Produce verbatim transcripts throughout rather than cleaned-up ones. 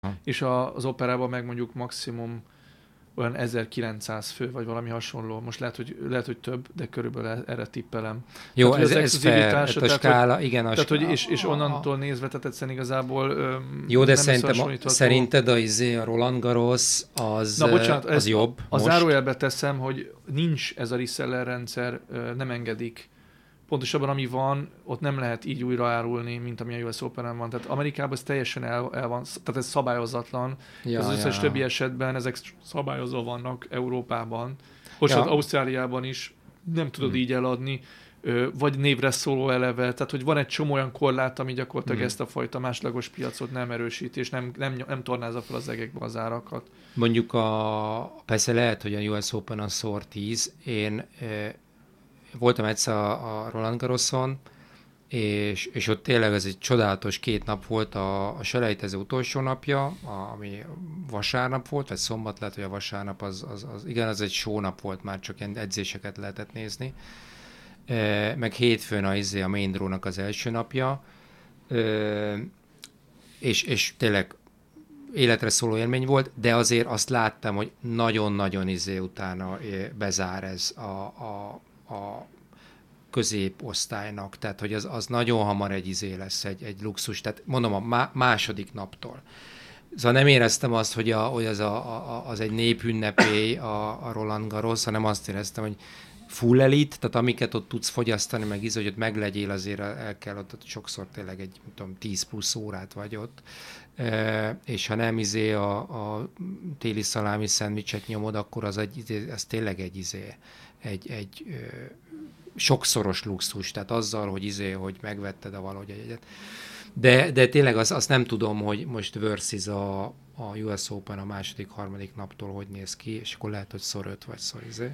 Ha. és a, az operában meg mondjuk maximum olyan ezerkilencszáz fő, vagy valami hasonló. Most lehet, hogy, lehet, hogy több, de körülbelül erre tippelem. Jó, Tehát, hogy ez, az ez fair, exkluzivitása, hát a tehát, hogy, skála, igen, a tehát, hogy skála. és, és onnantól nézve, tehát egyszerűen igazából öm, Jó, de nem szerintem, a, összehasonlítható. szerinted a, izé, a Roland Garros az, Na bocsánat, az ezt jobb a, a most? zárójelbe teszem, hogy nincs ez a reseller rendszer, nem engedik. Pontosabban ami van, ott nem lehet így újraárulni, mint ami a u es Open-en van. Tehát Amerikában ez teljesen el, el van, tehát ez szabályozatlan. Ja, az összes ja. többi esetben ezek szabályozva vannak Európában. Bocsánat, Ja. Ausztráliában is nem tudod Hmm. így eladni, vagy névre szóló eleve. Tehát, hogy van egy csomó olyan korlát, ami gyakorlatilag Hmm. ezt a fajta másodlagos piacot nem erősíti, és nem, nem, nem tornázza fel az egekbe az árakat. Mondjuk a, persze lehet, hogy a u es Open a szor tíz. Én e, voltam egyszer a, a Roland Garroson, és, és ott tényleg ez egy csodálatos két nap volt a, a selejtező utolsó napja, a, ami vasárnap volt, vagy szombat lehet, hogy a vasárnap az, az, az igen, az egy sónap volt, már csak ilyen edzéseket lehetett nézni. E, meg hétfőn a, izé, a Main Draw-nak az első napja, e, és, és tényleg életre szóló élmény volt, de azért azt láttam, hogy nagyon-nagyon izé utána bezár ez a, a, a középosztálynak, tehát hogy az, az nagyon hamar egy izé lesz, egy, egy luxus, tehát mondom a má, második naptól. Szóval nem éreztem azt, hogy, a, hogy az, a, a, az egy népünnepély a, a Roland Garros, hanem azt éreztem, hogy full elite, tehát amiket ott tudsz fogyasztani, meg íz, hogy ott meglegyél, azért el kell ott, ott sokszor tényleg egy, tudom, tíz plusz órát vagy ott. E, és ha nem izé a, a téli szalámi szendvicset nyomod, akkor az, egy, az tényleg egy izé, egy, egy ö, sokszoros luxus, tehát azzal, hogy izé, hogy megvetted a valahogy egyet. De, de tényleg azt, azt nem tudom, hogy most versus a, a u es Open a második, harmadik naptól hogy néz ki, és akkor lehet, hogy szor öt vagy szor izé.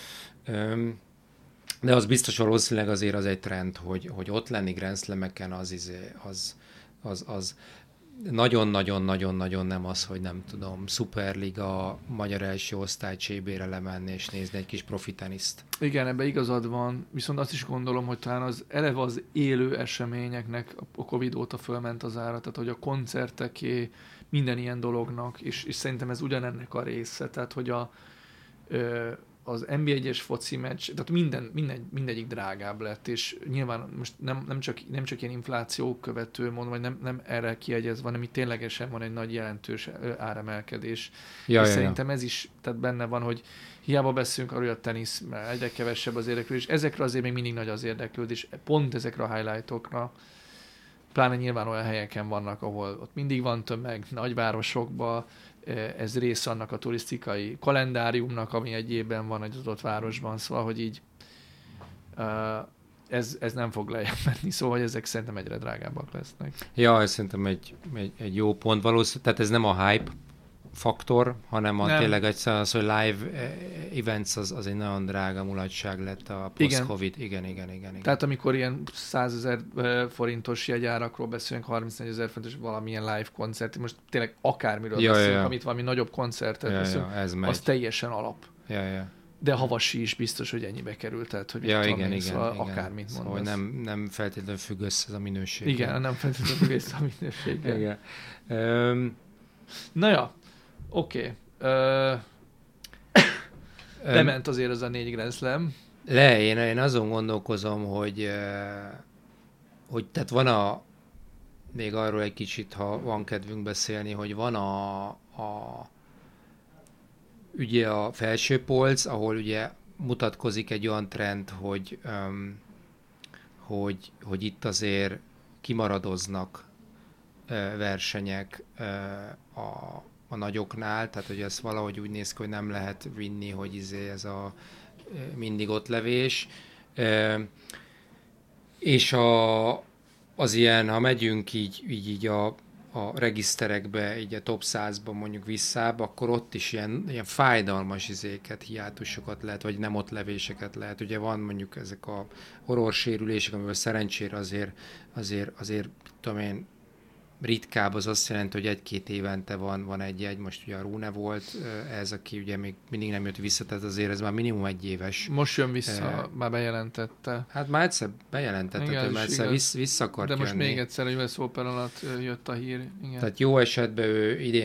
De az biztos valószínűleg azért az egy trend, hogy, hogy ott lenni Grand Slameken az, izé, az, az, az nagyon-nagyon-nagyon-nagyon nem az, hogy nem tudom, Superliga, magyar első osztály csébére lemenni és nézni egy kis profi teniszt. Igen, ebben igazad van, viszont azt is gondolom, hogy talán az eleve az élő eseményeknek a Covid óta fölment az ára, tehát hogy a koncerteké, minden ilyen dolognak, és, és szerintem ez ugyanennek a része, tehát hogy a, ö, az en bé egyes foci meccs, tehát minden, minden, mindegyik drágább lett, és nyilván most nem, nem, csak, nem csak ilyen infláció követő, mondom, vagy nem, nem erre kiegyezve, hanem itt ténylegesen van egy nagy jelentős áremelkedés. Ja, és ja, szerintem ja. ez is tehát benne van, hogy hiába beszélünk arról, hogy a tenisz, mert egyre kevesebb az érdeklődés, ezekre azért még mindig nagy az érdeklődés, pont ezekre a highlightokra, pláne nyilván olyan helyeken vannak, ahol ott mindig van tömeg, nagyvárosokban, ez része annak a turisztikai kalendáriumnak, ami egy évben van egy adott városban, szóval, hogy így ez, ez nem fog lejjebb menni, szóval, hogy ezek szerintem egyre drágábbak lesznek. Ja, ez szerintem egy, egy, egy jó pont valószínűleg, tehát ez nem a hype faktor, hanem a, tényleg egyszer az, hogy live events az, az egy nagyon drága mulatság lett a post-covid. Igen. Igen, igen, igen, igen. Tehát amikor ilyen százezer forintos jegyárakról beszélünk, harmincnegyezer forintos valamilyen live koncert, most tényleg akármiről ja, beszélünk, ja, ja. amit valami nagyobb koncertet ja, beszélünk, ja, ez az teljesen alap. Ja, ja. De havasi is biztos, hogy ennyibe került, tehát hogy ja, igen, én, igen, szóval igen. akármit szóval mondasz. nem, nem feltétlenül függ össze ez a minőség. Igen, nem feltétlenül függ össze a minőség. Igen. Um, Na ja, oké. Okay. Uh, lement azért az a négy Grand Slam. Le, én, én azon gondolkozom, hogy, hogy tehát van a, még arról egy kicsit, ha van kedvünk beszélni, hogy van a, a ugye a felső polc, ahol ugye mutatkozik egy olyan trend, hogy, um, hogy, hogy itt azért kimaradoznak uh, versenyek uh, a, a nagyoknál, tehát hogy ez valahogy úgy néz ki, hogy nem lehet vinni, hogy izé ez a uh, mindig ott levés. Uh, és a, az ilyen, ha megyünk így, így, így a a regiszterekbe, így a top százban mondjuk visszább, akkor ott is ilyen, ilyen fájdalmas izéket, hiátusokat lehet, vagy nem ott levéseket lehet. Ugye van mondjuk ezek a horrorsérülések, amiből szerencsére azért, azért, azért tudom én, ritkább, az azt jelenti, hogy egy-két évente van, van egy-egy, most ugye a Rune volt, ez, aki ugye még mindig nem jött vissza, tehát azért ez már minimum egy éves. Most jön vissza, e, már bejelentette. Hát már egyszer bejelentette, hogy már egyszer vissz, vissza akart De most jönni. még egyszer, hogy U S Open alatt jött a hír. Igen. Tehát jó esetben ő idén